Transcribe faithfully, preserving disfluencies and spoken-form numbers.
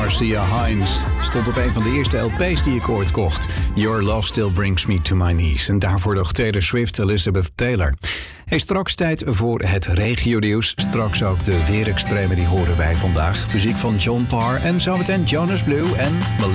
Marcia Hines. Stond op een van de eerste L P's die ik ooit kocht. Your Love Still Brings Me to My Knees. En daarvoor nog Taylor Swift, Elizabeth Taylor. Hey, straks tijd voor het regionieuws. Straks ook de weerextremen, die horen wij vandaag. Muziek van John Parr en zometeen Jonas Blue en